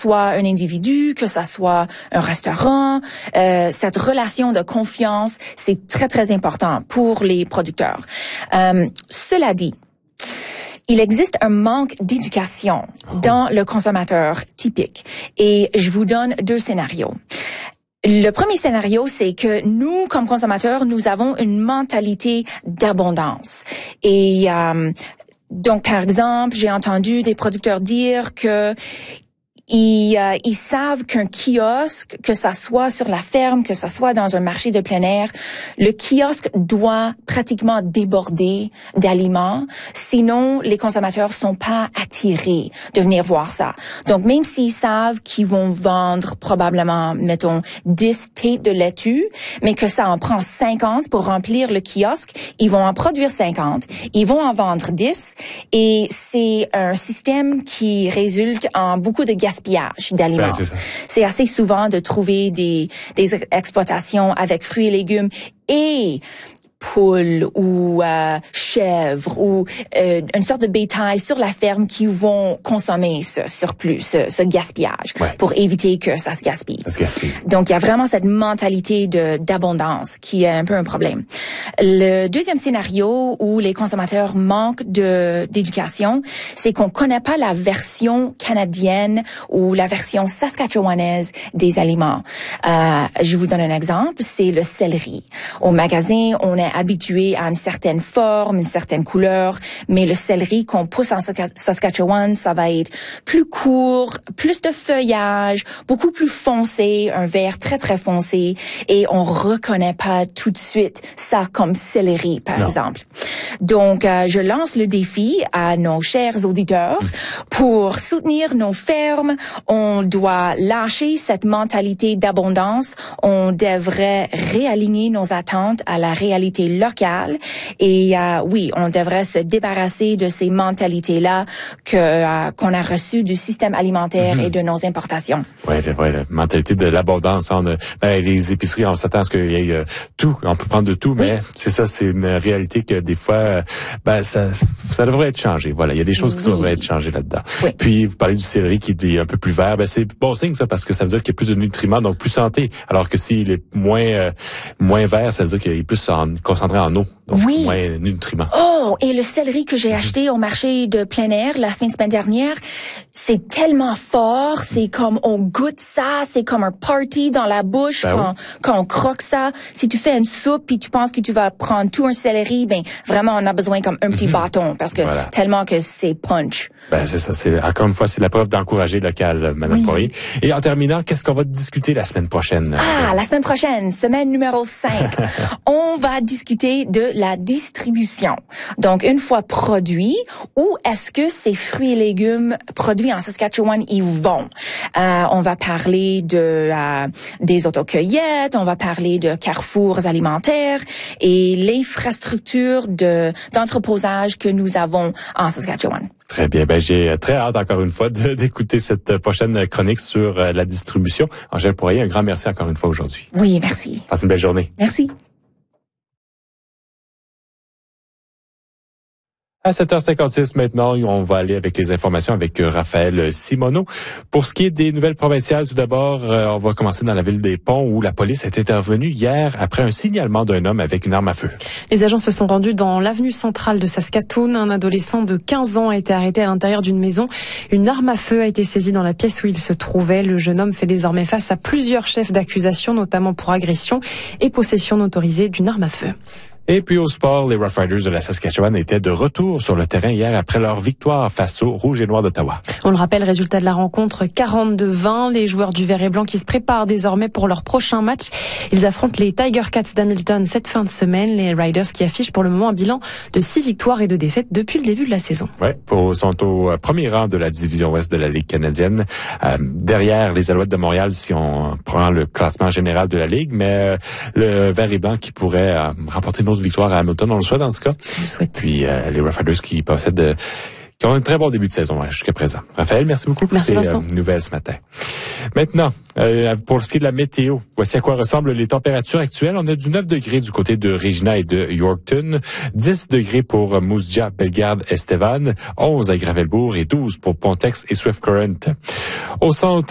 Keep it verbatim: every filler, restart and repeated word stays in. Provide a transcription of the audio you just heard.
soit un individu, que ça soit un restaurant, euh, cette relation de confiance, c'est très, très important pour les producteurs. Euh, cela dit, il existe un manque d'éducation dans le consommateur typique. Et je vous donne deux scénarios. Le premier scénario, c'est que nous, comme consommateurs, nous avons une mentalité d'abondance. Et euh, donc, par exemple, j'ai entendu des producteurs dire que Ils, euh, ils savent qu'un kiosque, que ça soit sur la ferme, que ça soit dans un marché de plein air, le kiosque doit pratiquement déborder d'aliments. Sinon, les consommateurs sont pas attirés de venir voir ça. Donc, même s'ils savent qu'ils vont vendre probablement, mettons, dix têtes de laitue, mais que ça en prend cinquante pour remplir le kiosque, ils vont en produire cinquante, ils vont en vendre dix, et c'est un système qui résulte en beaucoup de gaspillage d'aliments. Ben, c'est ça. C'est assez souvent de trouver des, des exploitations avec fruits et légumes et poules ou euh, chèvres ou euh, une sorte de bétail sur la ferme qui vont consommer ce surplus, ce, ce gaspillage, ouais. pour éviter que ça se gaspille. Ça se gaspille. Donc, il y a vraiment cette mentalité de d'abondance qui est un peu un problème. Le deuxième scénario où les consommateurs manquent de d'éducation, c'est qu'on connaît pas la version canadienne ou la version saskatchewanaise des aliments. Euh, je vous donne un exemple, c'est le céleri. Au magasin, on est habitué à une certaine forme, une certaine couleur, mais le céleri qu'on pousse en Saskatchewan, ça va être plus court, plus de feuillage, beaucoup plus foncé, un vert très très foncé, et on reconnaît pas tout de suite ça comme céleri, par non. exemple. Donc, euh, je lance le défi à nos chers auditeurs pour soutenir nos fermes. On doit lâcher cette mentalité d'abondance. On devrait réaligner nos attentes à la réalité locale. Et euh, oui, on devrait se débarrasser de ces mentalités-là que euh, qu'on a reçues du système alimentaire mm-hmm. et de nos importations. Oui, ouais, la mentalité de l'abondance. On a, ben, les épiceries, on s'attend à ce qu'il y ait euh, tout. On peut prendre de tout, mais oui. c'est ça, c'est une réalité que des fois, ben ça, ça devrait être changé. Voilà, il y a des choses qui oui. devraient être changées là-dedans. Oui. Puis vous parlez du céleri qui est un peu plus vert, ben c'est bon signe ça parce que ça veut dire qu'il y a plus de nutriments, donc plus santé. Alors que s'il est moins euh, moins vert, ça veut dire qu'il est plus en, concentré en eau, donc oui. moins de nutriments. Oh, et le céleri que j'ai acheté au marché de plein air la fin de semaine dernière, c'est tellement fort, c'est comme on goûte ça, c'est comme un party dans la bouche ben quand, oui. quand on croque ça. Si tu fais une soupe puis tu penses que tu vas prendre tout un céleri, ben vraiment on a besoin comme un petit mm-hmm. bâton parce que voilà. tellement que c'est punch. Ben c'est ça, c'est encore une fois c'est la preuve d'encourager local, Madame oui. Poirier. Et en terminant, qu'est-ce qu'on va discuter la semaine prochaine? Ah, la semaine prochaine, semaine numéro cinq. On va discuter de la distribution. Donc une fois produit, où est-ce que ces fruits et légumes produits en Saskatchewan y vont? Euh, on va parler de euh, des autocueillettes, on va parler de carrefours alimentaires et l'infrastructure de d'entreposage que nous avons en Saskatchewan. Très bien. Ben, j'ai très hâte, encore une fois, de, d'écouter cette prochaine chronique sur euh, la distribution. Angèle Poirier, un grand merci encore une fois aujourd'hui. Oui, merci. Passe une belle journée. Merci. À sept heures cinquante-six maintenant, on va aller avec les informations avec Raphaël Simoneau. Pour ce qui est des nouvelles provinciales, tout d'abord, on va commencer dans la ville des Ponts où la police est intervenue hier après un signalement d'un homme avec une arme à feu. Les agents se sont rendus dans l'avenue centrale de Saskatoon. Un adolescent de quinze ans a été arrêté à l'intérieur d'une maison. Une arme à feu a été saisie dans la pièce où il se trouvait. Le jeune homme fait désormais face à plusieurs chefs d'accusation, notamment pour agression et possession non autorisée d'une arme à feu. Et puis au sport, les Rough Riders de la Saskatchewan étaient de retour sur le terrain hier après leur victoire face aux Rouges et Noirs d'Ottawa. On le rappelle, résultat de la rencontre quarante-deux vingt. Les joueurs du vert et blanc qui se préparent désormais pour leur prochain match. Ils affrontent les Tiger Cats d'Hamilton cette fin de semaine. Les Riders qui affichent pour le moment un bilan de six victoires et deux défaites depuis le début de la saison. Ouais, pour, sont au premier rang de la division ouest de la Ligue canadienne. Euh, derrière les Alouettes de Montréal si on prend le classement général de la Ligue, mais euh, le vert et blanc qui pourrait euh, remporter une autre victoire à Hamilton, on le souhaite en tout cas. Je le souhaite. Puis euh, les Rough Riders qui possèdent, euh, qui ont un très bon début de saison ouais, jusqu'à présent. Raphaël, merci beaucoup pour merci ces euh, nouvelles ce matin. Maintenant, euh, pour ce qui est de la météo, voici à quoi ressemblent les températures actuelles. On a du neuf degrés du côté de Regina et de Yorkton, dix degrés pour Moose Jaw, Bellegarde, Estevan, onze à Gravelbourg et douze pour Pontex et Swift Current. Au centre